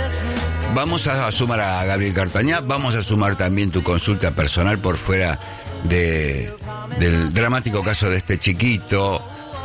Vamos a sumar a Gabriel Cartañá, vamos a sumar también tu consulta personal por fuera del dramático caso de este chiquito,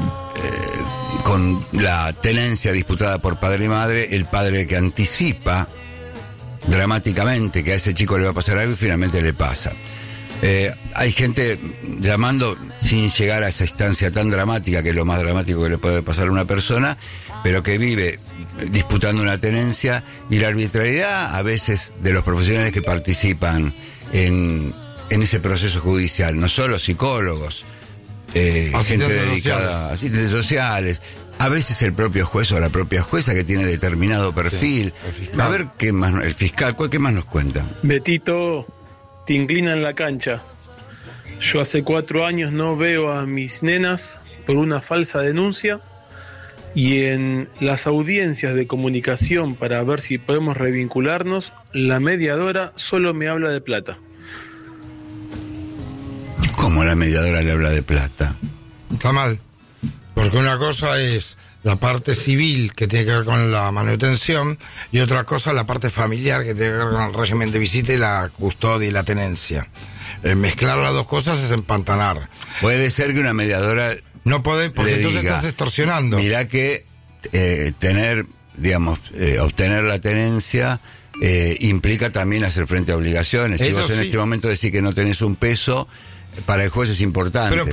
con la tenencia disputada por padre y madre, el padre que anticipa dramáticamente que a ese chico le va a pasar algo y finalmente le pasa. Hay gente llamando sin llegar a esa instancia tan dramática, que es lo más dramático que le puede pasar a una persona, pero que vive disputando una tenencia, y la arbitrariedad a veces de los profesionales que participan en ese proceso judicial, no solo psicólogos, gente dedicada, asistentes sociales, a veces el propio juez o la propia jueza que tiene determinado perfil. Sí, a ver qué más, el fiscal, ¿qué más nos cuenta? Betito, te inclina en la cancha. Yo hace 4 años no veo a mis nenas por una falsa denuncia, y en las audiencias de comunicación para ver si podemos revincularnos, la mediadora solo me habla de plata. ¿Cómo la mediadora le habla de plata? Está mal, porque una cosa es la parte civil, que tiene que ver con la manutención, y otra cosa la parte familiar, que tiene que ver con el régimen de visita y la custodia y la tenencia. Mezclar las dos cosas es empantanar. Puede ser que una mediadora no puede, porque entonces estás extorsionando. Mirá que obtener la tenencia implica también hacer frente a obligaciones. Si vos en este momento decís que no tenés un peso, para el juez es importante. Pero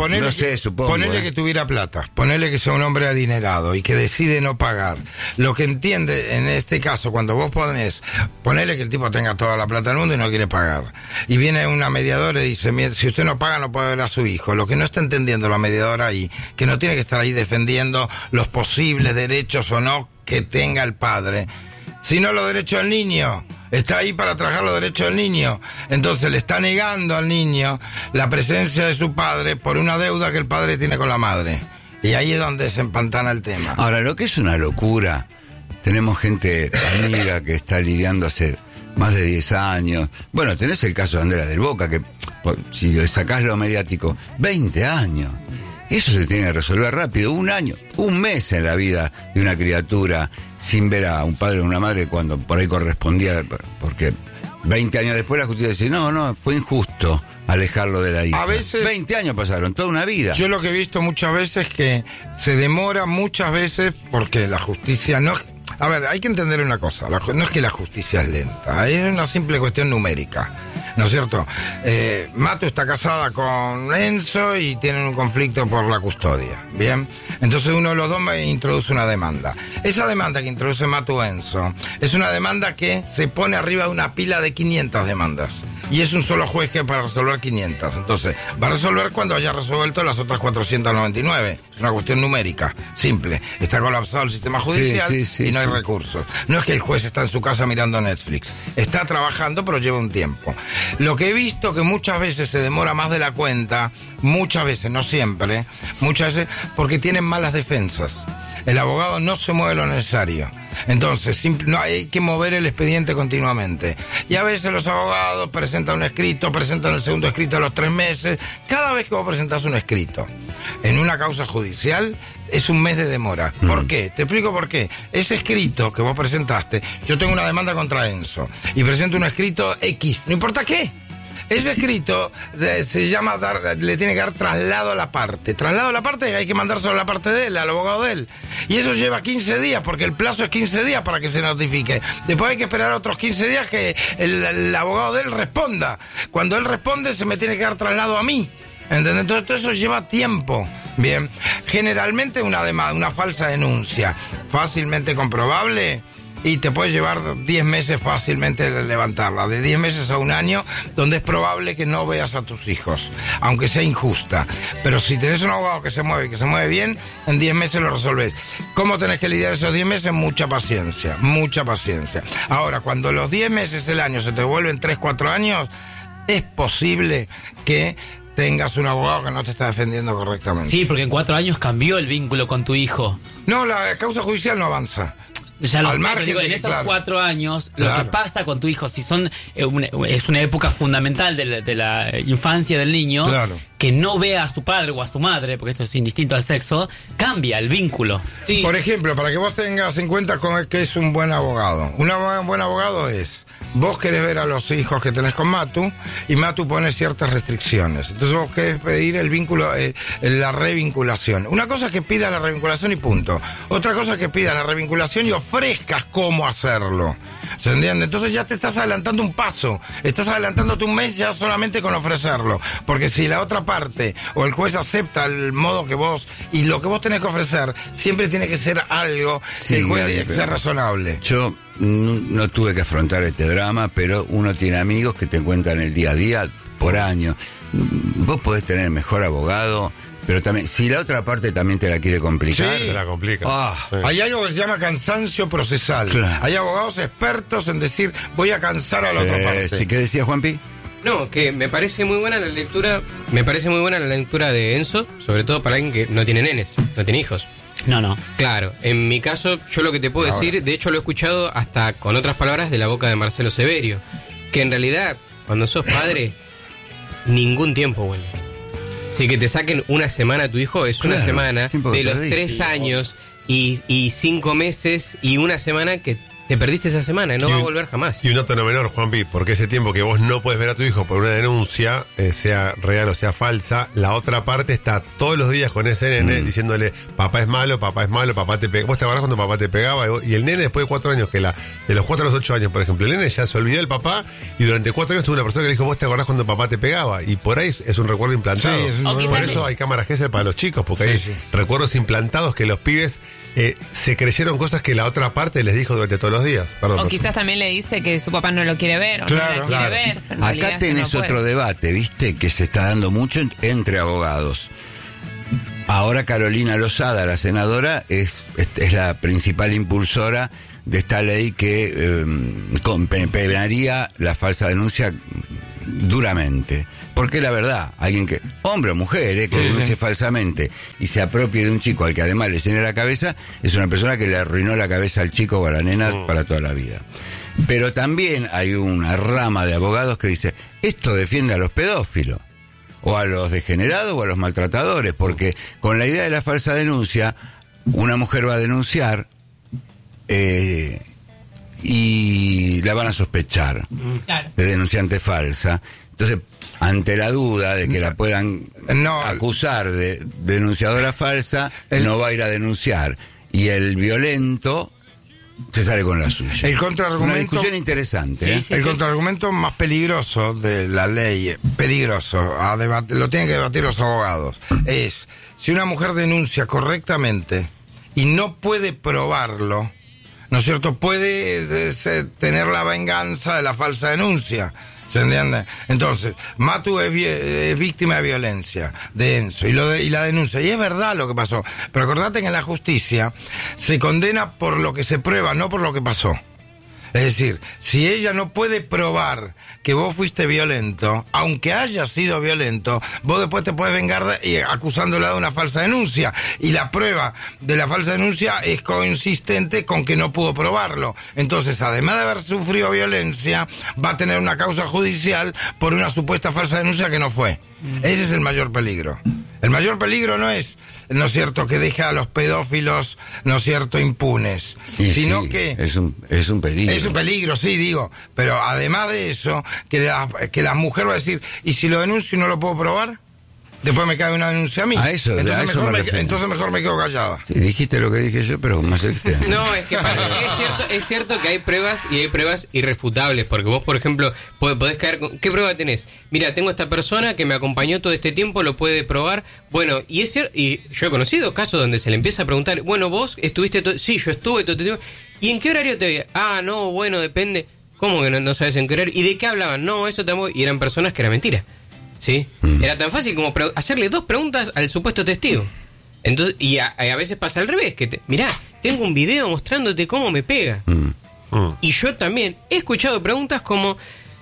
ponele que tuviera plata, ponele que sea un hombre adinerado y que decide no pagar. Lo que entiende en este caso, cuando vos ponele que el tipo tenga toda la plata del mundo y no quiere pagar, y viene una mediadora y dice: si usted no paga no puede ver a su hijo. Lo que no está entendiendo la mediadora ahí, que no tiene que estar ahí defendiendo los posibles derechos o no que tenga el padre, sino los derechos del niño. Está ahí para trabajar los derechos del niño. Entonces le está negando al niño la presencia de su padre por una deuda que el padre tiene con la madre. Y ahí es donde se empantana el tema. Ahora, lo que es una locura, tenemos gente amiga que está lidiando hace más de 10 años. Bueno, tenés el caso de Andrea del Boca, que si le sacás lo mediático, 20 años. Eso se tiene que resolver rápido, 1 año, 1 mes en la vida de una criatura sin ver a un padre o una madre cuando por ahí correspondía, porque 20 años después la justicia dice: no, fue injusto alejarlo de la hija. A veces 20 años pasaron, toda una vida. Yo lo que he visto muchas veces que se demora muchas veces porque la justicia no... A ver, hay que entender una cosa, no es que la justicia es lenta, es una simple cuestión numérica, ¿no es cierto? Matu está casada con Enzo y tienen un conflicto por la custodia, ¿bien? Entonces uno de los dos me introduce una demanda. Esa demanda que introduce Matu Enzo es una demanda que se pone arriba de una pila de 500 demandas. Y es un solo juez que para resolver 500. Entonces, va a resolver cuando haya resuelto las otras 499. Es una cuestión numérica, simple. Está colapsado el sistema judicial y no hay recursos. No es que el juez está en su casa mirando Netflix. Está trabajando, pero lleva un tiempo. Lo que he visto que muchas veces se demora más de la cuenta, muchas veces, no siempre, muchas veces, porque tienen malas defensas. El abogado no se mueve lo necesario. Entonces, no hay que mover el expediente continuamente. Y a veces los abogados presentan un escrito, presentan el segundo escrito a los 3 meses. Cada vez que vos presentás un escrito en una causa judicial, es 1 mes de demora. ¿Por qué? Te explico por qué. Ese escrito que vos presentaste, yo tengo una demanda contra Enzo, y presento un escrito X, no importa qué. Ese escrito se llama le tiene que dar traslado a la parte. Traslado a la parte, hay que mandárselo a la parte de él, al abogado de él. Y eso lleva 15 días, porque el plazo es 15 días para que se notifique. Después hay que esperar otros 15 días que el abogado de él responda. Cuando él responde, se me tiene que dar traslado a mí. ¿Entendés? Entonces todo eso lleva tiempo. Bien. Generalmente una falsa denuncia, fácilmente comprobable, y te puede llevar 10 meses fácilmente levantarla, de 10 meses a 1 año, donde es probable que no veas a tus hijos, aunque sea injusta. Pero si tenés un abogado que se mueve bien, en 10 meses lo resolvés. ¿Cómo tenés que lidiar esos 10 meses? Mucha paciencia, mucha paciencia. Ahora, cuando los 10 meses del año se te vuelven 3, 4 años, es posible que tengas un abogado que no te está defendiendo correctamente. Sí, porque en 4 años cambió el vínculo con tu hijo. No, la causa judicial no avanza. Ya lo al sé, margen digo, de en que, esos claro, 4 años, claro, lo que pasa con tu hijo, si son es una época fundamental de la infancia del niño, claro, que no vea a su padre o a su madre, porque esto es indistinto al sexo, cambia el vínculo. Sí. Por ejemplo, para que vos tengas en cuenta que es un buen abogado. Un buen abogado es, vos querés ver a los hijos que tenés con Matu, y Matu pone ciertas restricciones. Entonces vos querés pedir el vínculo, la revinculación. Una cosa es que pida la revinculación y punto. Otra cosa es que pida la revinculación y ofrezcas cómo hacerlo. ¿Se entiende? Entonces ya te estás adelantando un paso. Estás adelantándote un mes ya solamente con ofrecerlo. Porque si la otra parte o el juez acepta el modo que vos y lo que vos tenés que ofrecer, siempre tiene que ser algo que el juez tiene que ser razonable. Yo no tuve que afrontar este drama, pero uno tiene amigos que te cuentan el día a día por año. Vos podés tener el mejor abogado, pero también, si la otra parte también te la quiere complicar. Sí. Te la complica. Sí. Hay algo que se llama cansancio procesal. Claro. Hay abogados expertos en decir, voy a cansar a la otra parte. Sí, ¿qué decía Juanpi? No, que me parece muy buena la lectura. Me parece muy buena la lectura de Enzo, sobre todo para alguien que no tiene nenes, no tiene hijos. No. Claro, en mi caso, yo lo que te puedo decir, de hecho lo he escuchado hasta con otras palabras de la boca de Marcelo Severio, que en realidad, cuando sos padre, ningún tiempo vuelve. Así que te saquen una semana a tu hijo, es una semana de los 3 años y 5 meses y una semana que te perdiste esa semana, no va a volver jamás. Y un dato no menor, Juanpi, porque ese tiempo que vos no puedes ver a tu hijo por una denuncia, sea real o sea falsa, la otra parte está todos los días con ese nene diciéndole, papá es malo, papá te pega. ¿Vos te acordás cuando papá te pegaba? Y el nene después de 4 años, de los 4 a los 8 años, por ejemplo, el nene ya se olvidó del papá y durante 4 años tuvo una persona que le dijo, ¿vos te acordás cuando papá te pegaba? Y por ahí es un recuerdo implantado. Sí, es un Por recuerdo. eso hay cámaras GESEL para los chicos, porque hay recuerdos implantados que los pibes se creyeron cosas que la otra parte les dijo durante todos los días. Perdón, O quizás también le dice que su papá no lo quiere ver o Claro, no la quiere ver. pero en realidad Acá es que tenés no puede. otro debate, ¿viste? Que se está dando mucho entre abogados. Ahora Carolina Lozada, la senadora, es la principal impulsora de esta ley que penaría la falsa denuncia duramente. Porque la verdad, alguien que, hombre o mujer, que denuncie falsamente y se apropie de un chico al que además le llene la cabeza, es una persona que le arruinó la cabeza al chico o a la nena para toda la vida. Pero también hay una rama de abogados que dice, esto defiende a los pedófilos, o a los degenerados o a los maltratadores, porque con la idea de la falsa denuncia, una mujer va a denunciar y la van a sospechar de denunciante falsa. Entonces, ante la duda de que la puedan acusar de denunciadora falsa, no va a ir a denunciar. Y el violento se sale con la suya. El contraargumento, una discusión interesante. El contraargumento más peligroso de la ley, peligroso, lo tienen que debatir los abogados, es si una mujer denuncia correctamente y no puede probarlo, ¿no es cierto? Puede tener la venganza de la falsa denuncia. ¿Se entiende? Entonces, Matu es víctima de violencia de Enzo y la denuncia. Y es verdad lo que pasó. Pero acordate que en la justicia se condena por lo que se prueba, no por lo que pasó. Es decir, si ella no puede probar que vos fuiste violento, aunque haya sido violento, vos después te puedes vengar acusándola de una falsa denuncia. Y la prueba de la falsa denuncia es consistente con que no pudo probarlo. Entonces, además de haber sufrido violencia, va a tener una causa judicial por una supuesta falsa denuncia que no fue. Ese es el mayor peligro. El mayor peligro no es, ¿no es cierto?, que deja a los pedófilos, ¿no es cierto?, impunes, sino que es un peligro. es un peligro, sí, digo, pero además de eso, que la mujer va a decir, ¿y si lo denuncio y no lo puedo probar? Después me cae una denuncia a mí. Entonces mejor me quedo callada. Sí, dijiste lo que dije yo, pero más extenso. No, es que es cierto que hay pruebas y hay pruebas irrefutables, porque vos, por ejemplo, podés caer con... ¿Qué prueba tenés? Mira, tengo esta persona que me acompañó todo este tiempo, lo puede probar. Bueno, y es cierto, y yo he conocido casos donde se le empieza a preguntar, bueno, vos estuviste todo... Sí, yo estuve todo este tiempo. ¿Y en qué horario te veía? Ah, no, bueno, depende. ¿Cómo que no sabes en qué horario? ¿Y de qué hablaban? No, eso tampoco... Y eran personas que era mentira. ¿Sí? Era tan fácil como hacerle 2 preguntas al supuesto testigo. Entonces, y a veces pasa al revés, que mirá, tengo un video mostrándote cómo me pega. Y yo también he escuchado preguntas como,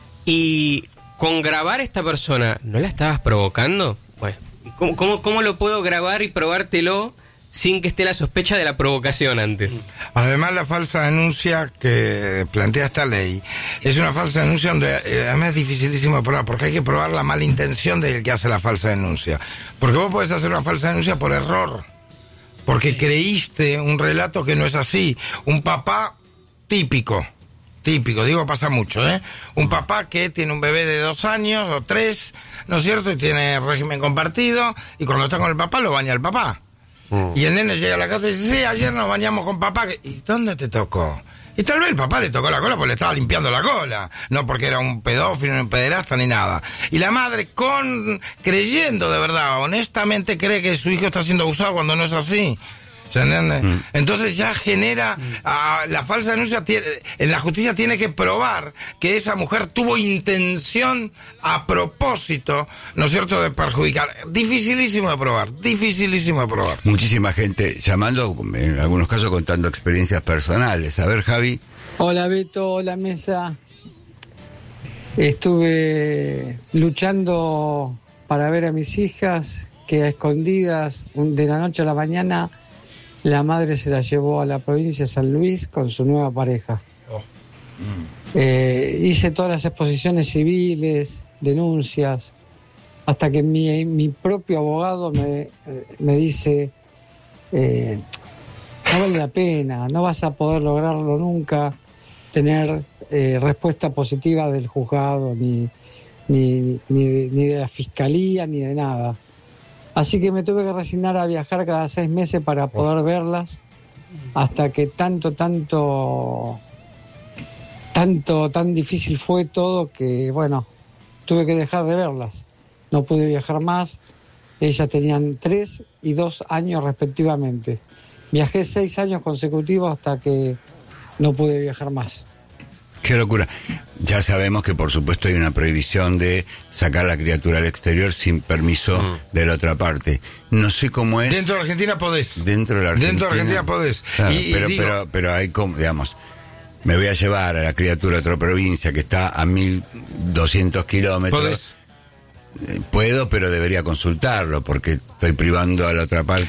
¿y con grabar a esta persona no la estabas provocando? Bueno, ¿cómo lo puedo grabar y probártelo sin que esté la sospecha de la provocación antes. Además, la falsa denuncia que plantea esta ley es una falsa denuncia donde además es dificilísimo de probar, porque hay que probar la mala intención del que hace la falsa denuncia. Porque vos podés hacer una falsa denuncia por error, porque creíste un relato que no es así. Un papá típico, digo, pasa mucho, ¿eh? Un papá que tiene un bebé de 2 años o 3, ¿no es cierto? Y tiene régimen compartido, y cuando está con el papá lo baña el papá. Y el nene llega a la casa y dice, sí, ayer nos bañamos con papá. ¿Y dónde te tocó? Y tal vez el papá le tocó la cola porque le estaba limpiando la cola, no porque era un pedófilo, ni un pederasta, ni nada. Y la madre, creyendo de verdad, honestamente, cree que su hijo está siendo abusado cuando no es así. ¿Se entiende? Entonces ya genera la falsa denuncia. En la justicia tiene que probar que esa mujer tuvo intención a propósito, ¿no es cierto?, de perjudicar. Dificilísimo de probar. Muchísima gente llamando, en algunos casos contando experiencias personales. A ver, Javi. Hola Beto, hola Mesa. Estuve luchando para ver a mis hijas, que a escondidas, de la noche a la mañana, la madre se la llevó a la provincia de San Luis con su nueva pareja. Hice todas las exposiciones civiles, denuncias, hasta que mi propio abogado me dice, no vale la pena, no vas a poder lograrlo nunca, tener respuesta positiva del juzgado, ni de la fiscalía, ni de nada. Así que me tuve que resignar a viajar cada 6 meses para poder verlas, hasta que tan difícil fue todo que, bueno, tuve que dejar de verlas. No pude viajar más. Ellas tenían 3 y 2 años respectivamente. Viajé 6 años consecutivos hasta que no pude viajar más. Qué locura. Ya sabemos que por supuesto hay una prohibición de sacar la criatura al exterior sin permiso de la otra parte. No sé cómo es. Dentro de Argentina podés. Dentro de Argentina podés. Claro, pero hay como, digamos, me voy a llevar a la criatura a otra provincia que está a 1200 kilómetros. Podés. Puedo, pero debería consultarlo porque estoy privando a la otra parte